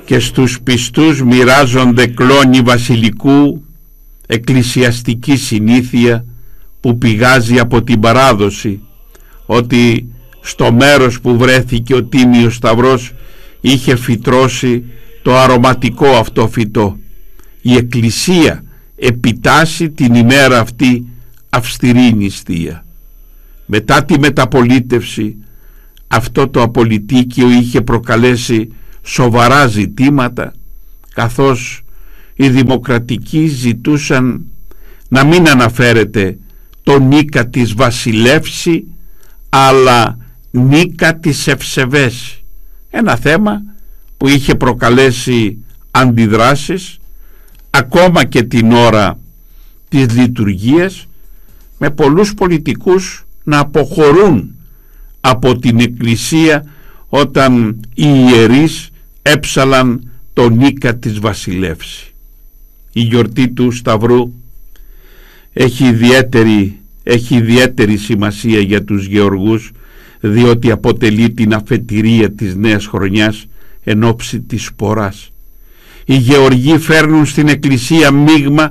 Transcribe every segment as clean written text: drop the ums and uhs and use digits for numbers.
και στους πιστούς μοιράζονται κλόνη βασιλικού, εκκλησιαστική συνήθεια που πηγάζει από την παράδοση ότι στο μέρος που βρέθηκε ο Τίμιος Σταυρός είχε φυτρώσει το αρωματικό αυτό φυτό. Η Εκκλησία επιτάσσει την ημέρα αυτή αυστηρή νηστεία. Μετά τη μεταπολίτευση αυτό το απολυτίκιο είχε προκαλέσει σοβαρά ζητήματα, καθώς οι δημοκρατικοί ζητούσαν να μην αναφέρεται το νίκα της βασιλεύση, αλλά νίκα της ευσεβέση, ένα θέμα που είχε προκαλέσει αντιδράσεις ακόμα και την ώρα της λειτουργίας, με πολλούς πολιτικούς να αποχωρούν από την Εκκλησία όταν οι ιερείς έψαλαν το νίκα της βασιλεύση. Η γιορτή του Σταυρού έχει ιδιαίτερη σημασία για τους γεωργούς, διότι αποτελεί την αφετηρία της νέας χρονιάς εν ώψη της σποράς. Οι γεωργοί φέρνουν στην Εκκλησία μείγμα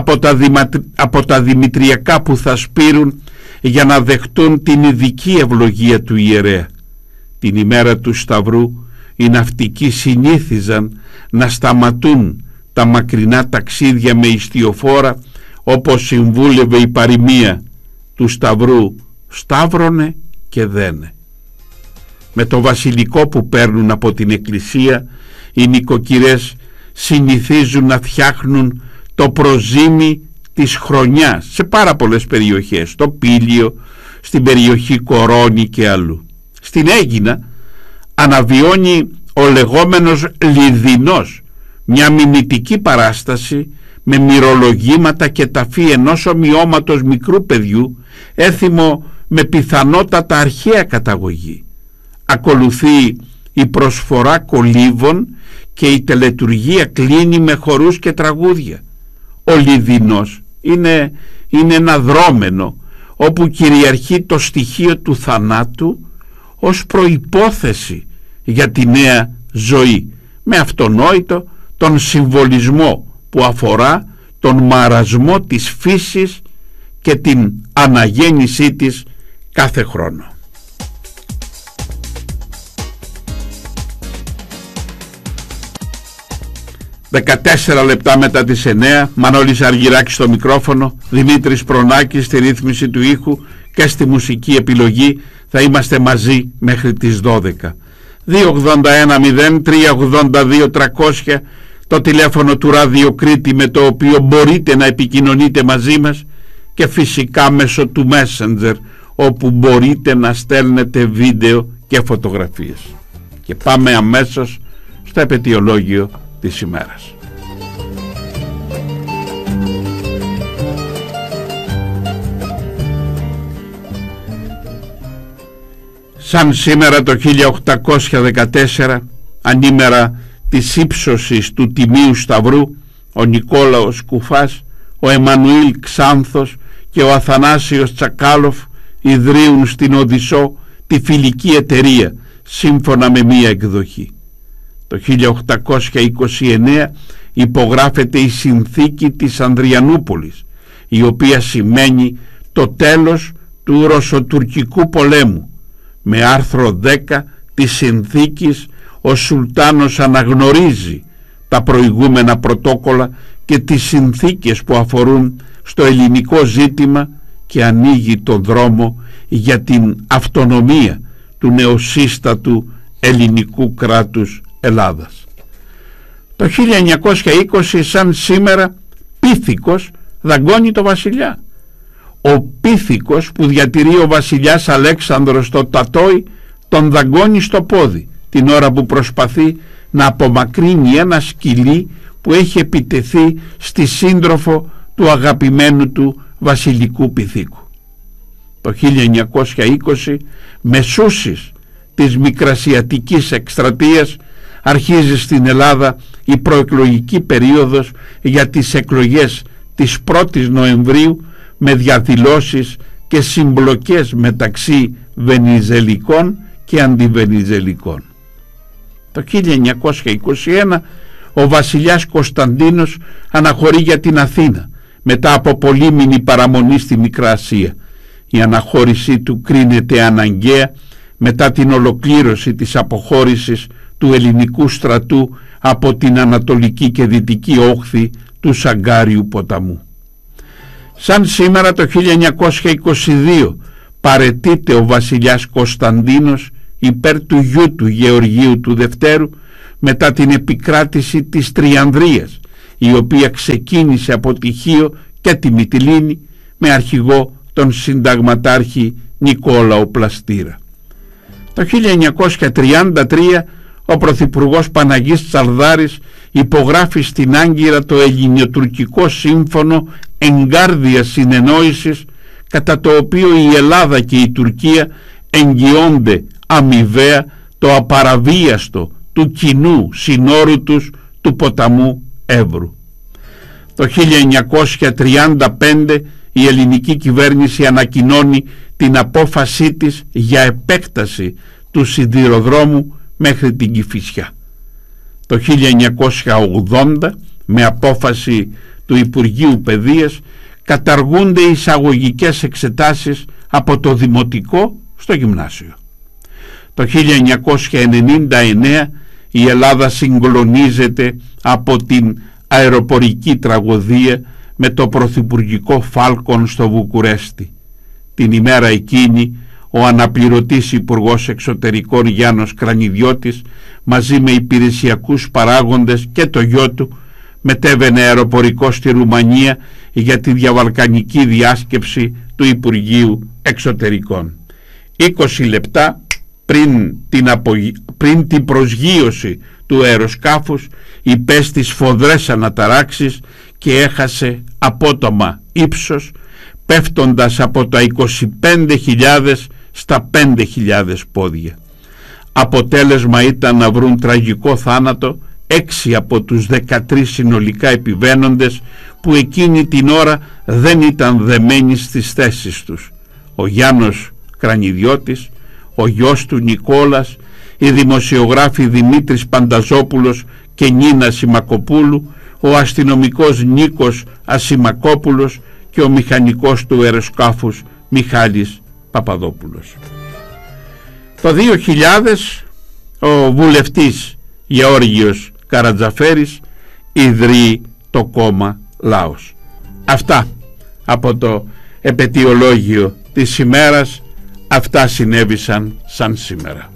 από τα δημητριακά που θα σπείρουν για να δεχτούν την ειδική ευλογία του ιερέα. Την ημέρα του Σταυρού οι ναυτικοί συνήθιζαν να σταματούν τα μακρινά ταξίδια με ιστιοφόρα, όπως συμβούλευε η παροιμία του Σταυρού «Σταύρωνε και δένε». Με το βασιλικό που παίρνουν από την Εκκλησία, οι νοικοκυρές συνηθίζουν να φτιάχνουν το προζύμι της χρονιάς σε πάρα πολλές περιοχές, στο Πήλιο, στην περιοχή Κορώνη και αλλού. Στην Αίγινα αναβιώνει ο λεγόμενος Λιδινός, μια μιμητική παράσταση με μυρολογήματα και ταφή ενός ομοιώματος μικρού παιδιού, έθιμο με πιθανότατα αρχαία καταγωγή. Ακολουθεί η προσφορά κολύβων και η τελετουργία κλείνει με χορούς και τραγούδια. Ο Λιδινός είναι ένα δρόμενο όπου κυριαρχεί το στοιχείο του θανάτου ως προϋπόθεση για τη νέα ζωή, με αυτονόητο τον συμβολισμό που αφορά τον μαρασμό της φύσης και την αναγέννησή της κάθε χρόνο. «14 λεπτά μετά τις 9, Μανώλης Αργυράκης στο μικρόφωνο, Δημήτρης Προνάκης στη ρύθμιση του ήχου και στη μουσική επιλογή. Θα είμαστε μαζί μέχρι τις 12. 281-0382-300 το τηλέφωνο του Ράδιο Κρήτη, με το οποίο μπορείτε να επικοινωνείτε μαζί μας, και φυσικά μέσω του Messenger, όπου μπορείτε να στέλνετε βίντεο και φωτογραφίες. Και πάμε αμέσως στο επετειολόγιο της ημέρας. Σαν σήμερα το 1814, ανήμερα της ύψωσης του Τιμίου Σταυρού, ο Νικόλαος Κουφάς, ο Εμμανουήλ Ξάνθος και ο Αθανάσιος Τσακάλοφ ιδρύουν στην Οδυσσό τη φιλική εταιρεία, σύμφωνα με μία εκδοχή. Το 1829 υπογράφεται η συνθήκη της Ανδριανούπολης, η οποία σημαίνει το τέλος του Ρωσοτουρκικού πολέμου. Με άρθρο 10 της συνθήκης ο Σουλτάνος αναγνωρίζει τα προηγούμενα πρωτόκολλα και τις συνθήκες που αφορούν στο ελληνικό ζήτημα και ανοίγει τον δρόμο για την αυτονομία του νεοσύστατου ελληνικού κράτους Ελλάδας. Το 1920, σαν σήμερα, Πίθηκος δαγκώνει το βασιλιά. Ο Πίθηκος που διατηρεί ο βασιλιάς Αλέξανδρος στο Τατόι τον δαγκώνει στο πόδι την ώρα που προσπαθεί να απομακρύνει ένα σκυλί που έχει επιτεθεί στη σύντροφο του αγαπημένου του βασιλικού Πυθίκου. Το 1920, μεσούσης της μικρασιατικής εκστρατείας, αρχίζει στην Ελλάδα η προεκλογική περίοδος για τις εκλογές της 1ης Νοεμβρίου, με διαδηλώσεις και συμπλοκές μεταξύ βενιζελικών και αντιβενιζελικών. Το 1921 ο βασιλιάς Κωνσταντίνος αναχωρεί για την Αθήνα μετά από πολύμηνη παραμονή στη Μικρά Ασία. Η αναχώρησή του κρίνεται αναγκαία μετά την ολοκλήρωση της αποχώρησης του ελληνικού στρατού από την ανατολική και δυτική όχθη του Σαγκάριου ποταμού. Σαν σήμερα το 1922 παραιτείται ο βασιλιάς Κωνσταντίνος υπέρ του γιου του Γεωργίου του Δευτέρου μετά την επικράτηση της Τριανδρίας, η οποία ξεκίνησε από τη Χίο και τη Μυτιλήνη με αρχηγό τον συνταγματάρχη Νικόλαο Πλαστήρα. Το 1933 ο πρωθυπουργός Παναγής Τσαρδάρης υπογράφει στην Άγκυρα το ελληνοτουρκικό σύμφωνο εγκάρδιας συνεννόησης, κατά το οποίο η Ελλάδα και η Τουρκία εγγυώνται αμοιβαία το απαραβίαστο του κοινού συνόρου τους του ποταμού Εύρου. Το 1935 η ελληνική κυβέρνηση ανακοινώνει την απόφασή της για επέκταση του σιδηροδρόμου μέχρι την Κηφισιά. Το 1980 με απόφαση του Υπουργείου Παιδείας καταργούνται οι εισαγωγικές εξετάσεις από το δημοτικό στο γυμνάσιο. Το 1999 η Ελλάδα συγκλονίζεται από την αεροπορική τραγωδία με το πρωθυπουργικό Φάλκον στο Βουκουρέστι. Την ημέρα εκείνη ο αναπληρωτής Υπουργός Εξωτερικών Γιάννος Κρανιδιώτης μαζί με υπηρεσιακούς παράγοντες και το γιο του μετέβαινε αεροπορικό στη Ρουμανία για τη διαβαλκανική διάσκεψη του Υπουργείου Εξωτερικών. 20 λεπτά πριν την προσγείωση του αεροσκάφους υπέστη σφοδρές αναταράξεις και έχασε απότομα ύψος, πέφτοντας από τα 25.000 στα 5.000 πόδια. Αποτέλεσμα ήταν να βρουν τραγικό θάνατο 6 από τους 13 συνολικά επιβαίνοντες, που εκείνη την ώρα δεν ήταν δεμένοι στις θέσεις τους: ο Γιάννος Κρανιδιώτης, ο γιος του Νικόλας, οι δημοσιογράφοι Δημήτρης Πανταζόπουλος και Νίνα Σιμακοπούλου, ο αστυνομικός Νίκος Ασημακόπουλος και ο μηχανικός του αεροσκάφους Μιχάλης Παπαδόπουλος. Το 2000 ο βουλευτής Γεώργιος Καρατζαφέρης ιδρύει το κόμμα Λάος. Αυτά από το επετειολόγιο της ημέρας. Αυτά συνέβησαν σαν σήμερα.